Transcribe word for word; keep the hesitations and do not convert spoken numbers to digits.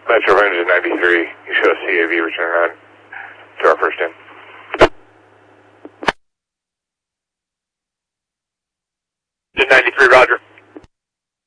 Metro Engine ninety-three, you show C A V return on.